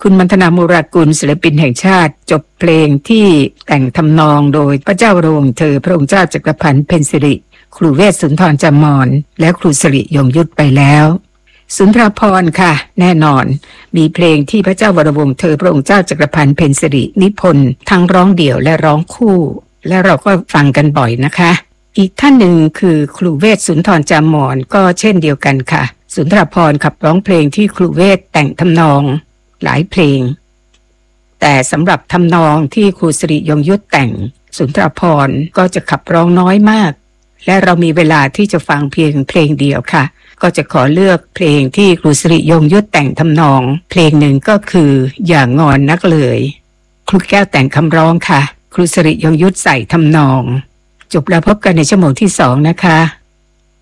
คุณมัณฑนามูรากุลศิลปินแห่งชาติจบเพลงที่แต่งทำนองโดยพระเจ้าวรวงศ์เธอพระองค์เจ้าจักรพันธ์เพ็ญสิริครูเวชสุนทรจามรและครูสิริยงยุทธไปแล้วสุนทรภรณ์ค่ะแน่นอนมีเพลงที่พระเจ้าวรวงศ์เธอพระองค์เจ้าจักรพันธ์เพ็ญสิรินิพนธ์ทั้งร้องเดี่ยวและร้องคู่และเราก็ฟังกันบ่อยนะคะอีกท่านหนึ่งคือครูเวชสุนทรจามรก็เช่นเดียวกันค่ะสุนทรภรณ์ขับร้องเพลงที่ครูเวชแต่งทำนองหลายเพลงแต่สำหรับทำนองที่ครูสิริยงยุทธแต่งสุนทรภรณ์ก็จะขับร้องน้อยมากและเรามีเวลาที่จะฟังเพียงเพลงเดียวค่ะก็จะขอเลือกเพลงที่ครูสิริยงยุทธแต่งทำนองเพลงหนึ่งก็คืออย่างงอนนักเลยครูแก้วแต่งคำร้องค่ะครูสิริยงยุทธใส่ทำนองจบแล้วพบกันในชั่วโมงที่2นะคะ